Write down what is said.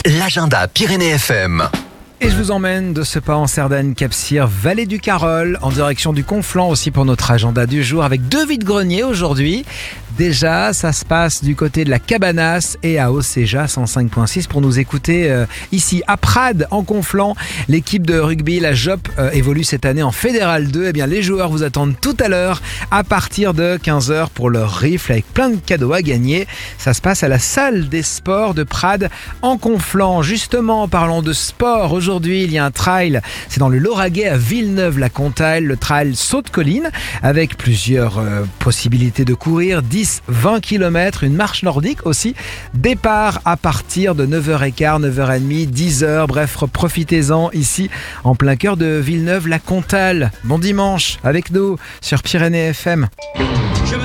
l'agenda Pyrénées FM. Et je vous emmène de ce pas en Cerdagne, Cap-Cyr, Vallée du Carol, en direction du Conflent aussi pour notre agenda du jour avec 2 vide-greniers aujourd'hui. Déjà, ça se passe du côté de la Cabanasse et à Océja 105.6 pour nous écouter ici à Prades en Conflent. L'équipe de rugby, la JOP, évolue cette année en Fédéral 2. Eh bien, les joueurs vous attendent tout à l'heure à partir de 15h pour leur rifle avec plein de cadeaux à gagner. Ça se passe à la salle des sports de Prades en Conflent. Justement, en parlant de sport, aujourd'hui, il y a un trail. C'est dans le Lauragais à Villeneuve-la-Comtale, le trail Saute-Colline avec plusieurs possibilités de courir. 10-20 km, une marche nordique aussi. Départ à partir de 9h15, 9h30, 10h. Bref, profitez-en ici en plein cœur de Villeneuve-la-Comtale. Bon dimanche avec nous sur Pyrénées FM. Je me